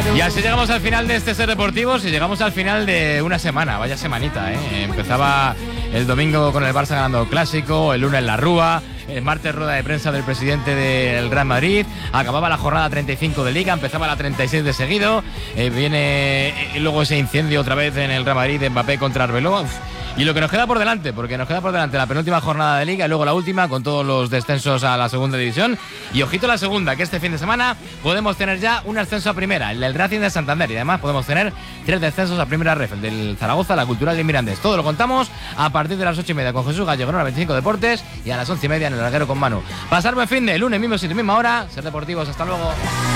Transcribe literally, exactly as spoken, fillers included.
Y así llegamos al final de este Ser Deportivos y llegamos al final de una semana, vaya semanita, ¿eh? Empezaba el domingo con el Barça ganando el Clásico, el lunes la Rúa, el martes rueda de prensa del presidente del Real Madrid, acababa la jornada treinta y cinco de Liga, empezaba la treinta y seis de seguido, eh, viene eh, luego ese incendio otra vez en el Real Madrid de Mbappé contra Arbeloa. Uf. Y lo que nos queda por delante, porque nos queda por delante la penúltima jornada de Liga y luego la última con todos los descensos a la segunda división. Y ojito a la segunda, que este fin de semana podemos tener ya un ascenso a primera, el del Racing de Santander. Y además podemos tener tres descensos a primera ref, el del Zaragoza, la Cultural y el Mirandés. Todo lo contamos a partir de las ocho y media con Jesús Gallego en veinticinco Deportes y a las once y media en el Larguero con Manu. Pasar buen fin de lunes, mismo sitio, misma hora. Ser Deportivos, hasta luego.